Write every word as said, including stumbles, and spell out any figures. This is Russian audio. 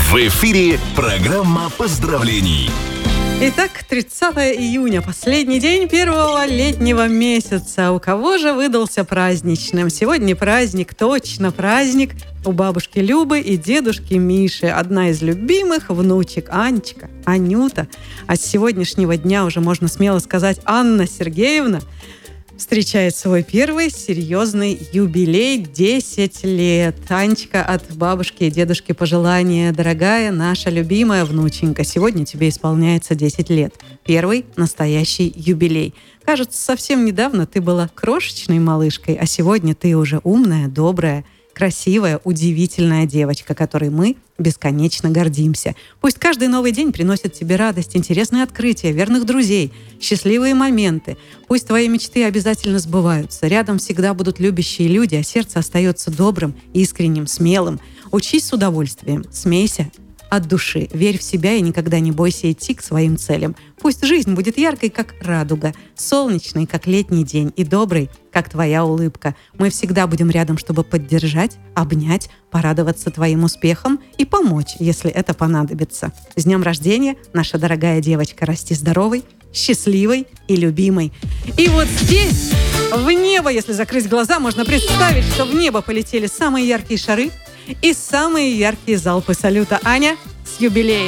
В эфире программа поздравлений. Итак, тридцатое июня, последний день первого летнего месяца. У кого же выдался праздничным? Сегодня праздник, точно праздник у бабушки Любы и дедушки Миши. Одна из любимых внучек, Анечка, Анюта. А с сегодняшнего дня уже можно смело сказать Анна Сергеевна встречает свой первый серьезный юбилей – десять лет. Анечка, от бабушки и дедушки пожелания. Дорогая наша любимая внученька, сегодня тебе исполняется десять лет. Первый настоящий юбилей. Кажется, совсем недавно ты была крошечной малышкой, а сегодня ты уже умная, добрая, красивая, удивительная девочка, которой мы бесконечно гордимся. Пусть каждый новый день приносит тебе радость, интересные открытия, верных друзей, счастливые моменты. Пусть твои мечты обязательно сбываются. Рядом всегда будут любящие люди, а сердце остается добрым, искренним, смелым. Учись с удовольствием, смейся от души, верь в себя и никогда не бойся идти к своим целям. Пусть жизнь будет яркой, как радуга, солнечной, как летний день, и доброй, как твоя улыбка. Мы всегда будем рядом, чтобы поддержать, обнять, порадоваться твоим успехам и помочь, если это понадобится. С днем рождения, наша дорогая девочка, расти здоровой, счастливой и любимой. И вот здесь, в небо, если закрыть глаза, можно представить, что в небо полетели самые яркие шары и самые яркие залпы салюта. Аня, с юбилеем!